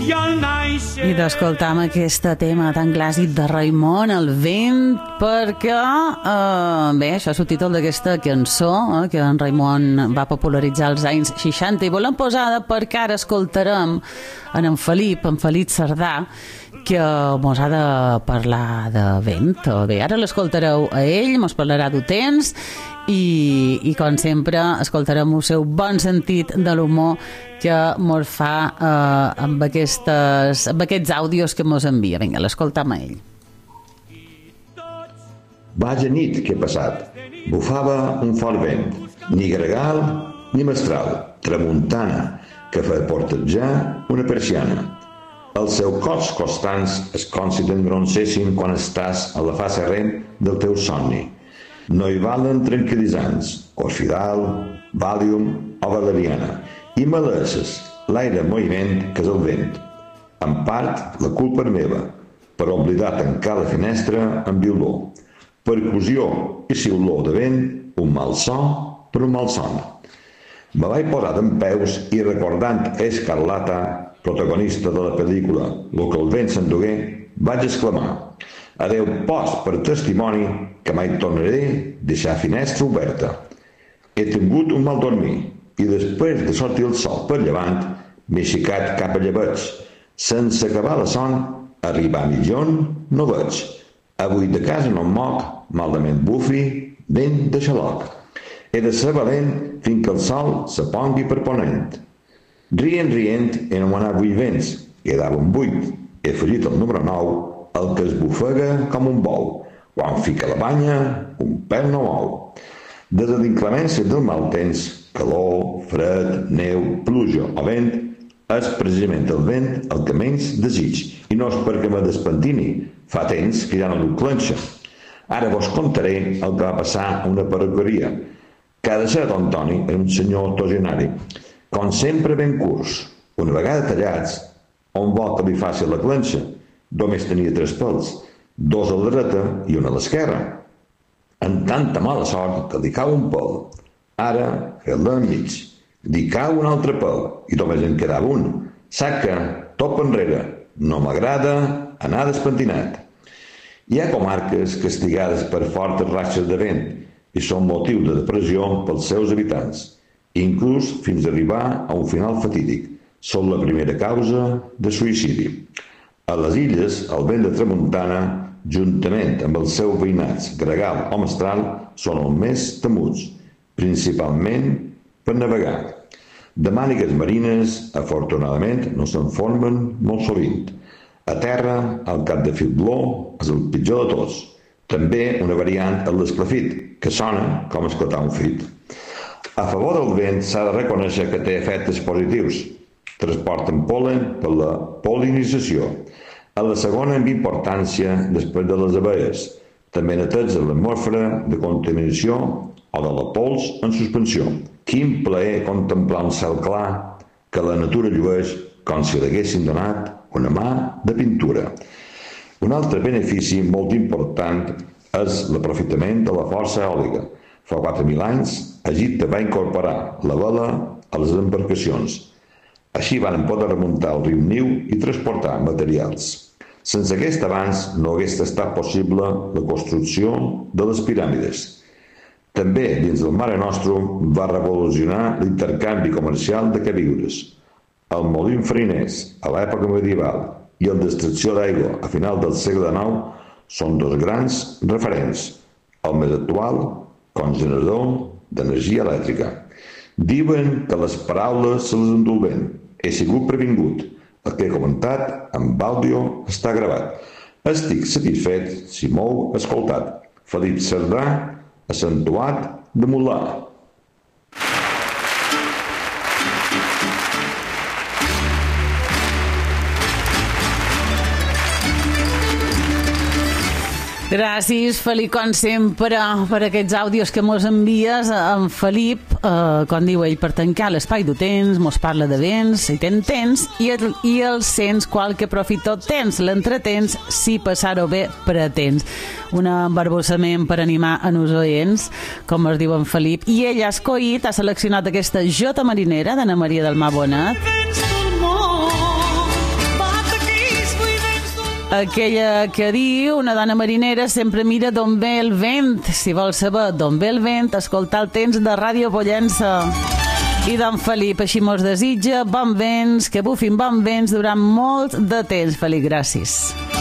I d'escoltam aquest tema tan clàssic de Raimon, El vent, perquè bé, això és el títol d'aquesta cançó que en Raimon va popularitzar als anys 60 i volem posada perquè ara escoltarem en Felip Cerdà, que mos ha de parlar de vent. Bé, ara l'escoltareu a ell, mos parlarà d'Utens i com sempre escoltarem el seu bon sentit de l'humor que mos fa amb aquests àudios que mos envia. Vinga, l'escoltam a ell. Vaja nit que he passat. Bufava un fort vent, ni gregal ni mestral, tramuntana, que fa portejar una persiana. Els seus cots constants es com si t'engronsessin quan estàs a la fase rem del teu somni. No hi valen tranquil·litzants, Orfidal, Valium o Valeriana, i malesses, l'aire en moviment que és el vent. En part, la culpa és meva, per oblidar tancar la finestra amb violó. Percussió i ciuló de vent, un mal so per un mal son. Me vaig posar dempeus i recordant Escarlata, protagonista de la pel·lícula Lo que el vent s'endugué, vaig exclamar: adeu post per testimoni que mai tornaré deixar finestra oberta. He tingut un mal dormir i després de sortir el sol per llevant m'he aixecat cap a llebeig. Sense acabar la son, arribar a mitjon no veig. Avui de casa no em moc, malament bufi, vent de xaloc. He de ser valent fins que el sol se pongui per ponent. Rient, he anomenat 8 vents, quedava un 8. He afegit el número 9, el que es bufega com un bou. Quan fica la banya, un pèl no mou. De les inclemències del mal temps, calor, fred, neu, pluja o vent, és precisament el vent el que menys desig, i no és perquè me despentini, fa temps que ja no duc clenxa. Ara vos contaré el que va passar a una perruqueria. Cada ser Antoni era un senyor octogenari, com sempre ben curs, una vegada tallats, on vol que li faci la clenxa. Només tenia 3 pèls, 2 a la dreta i 1 a l'esquerra. En tanta mala sort que li cau un pèl. Ara, fer-la enmig. Li cau un altre pèl i només en quedava un. Saca, top enrere. No m'agrada anar despentinat. Hi ha comarques castigades per fortes ratxes de vent i són motiu de depressió pels seus habitants, inclús fins a arribar a un final fatídic. Són la primera causa de suïcidi. A les illes, el vent de tramuntana, juntament amb els seus veïnats gregal o mestral, són els més temuts, principalment per navegar. De mànigues marines, afortunadament, no se'n formen molt sovint. A terra, el cap de fibló és el pitjor de tots. També una variant és l'esclafit, que sona com esclatar un fit. A favor del vent s'ha de reconèixer que té efectes positius. Transporten pol·len per la pol·linització. A la segona amb importància després de les abelles. També neteja l'atmosfera de contaminació o de la pols en suspensió. Quin plaer contemplar un cel clar que la natura llueix com si l'haguessin donat una mà de pintura. Un altre benefici molt important és l'aprofitament de la força eòlica. Fa 4.000 anys, Egipte va incorporar la vela a les embarcacions. Així van poder remuntar el riu Niu i transportar materials. Sense aquest avanç no hagués estat possible la construcció de les piràmides. També, dins del Mare Nostrum, va revolucionar l'intercanvi comercial de queviures. El molí fariners, a l'època medieval, i el d'extracció d'aigua a final del segle IX són 2 grans referents. El més actual, com generador d'energia elèctrica. Diuen que les paraules se les endú el vent. He sigut previngut. El que he comentat amb àudio està gravat. Estic satisfet si m'heu escoltat. Felip Cerdà, accentuat de Mulà. Gràcies, Felip, com sempre, per aquests àudios que mos envies. En Felip, com diu ell, per tancar l'espai d'Utens, mos parla de vents, i ten temps, i el sents qualque profitó tens, l'entretens, si passar-ho bé pretens. Un embarbussament per animar a nos oients, com es diu en Felip, i ell ha escollit, ha seleccionat aquesta Jota Marinera d'Anna Maria del Mar Bonet. aquella que diu: una dona marinera sempre mira d'on ve el vent. Si vols saber d'on ve el vent, escoltar el temps de Ràdio Pollença. I d'en Felip així mos desitja bon vents, que bufin bon vents durant molt de temps. Felip, gràcies.